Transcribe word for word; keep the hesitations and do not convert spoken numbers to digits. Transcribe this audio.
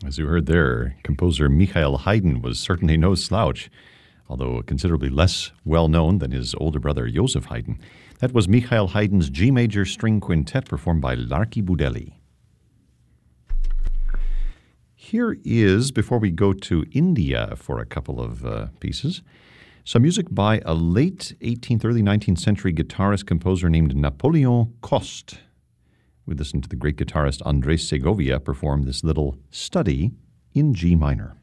As you heard there, composer Michael Haydn was certainly no slouch, although considerably less well-known than his older brother Joseph Haydn. That was Michael Haydn's G Major String Quintet performed by Larky Budelli. Here is, before we go to India for a couple of uh, pieces, some music by a late eighteenth, early nineteenth century guitarist-composer named Napoleon Coste. We listened to the great guitarist Andres Segovia perform this little study in G minor.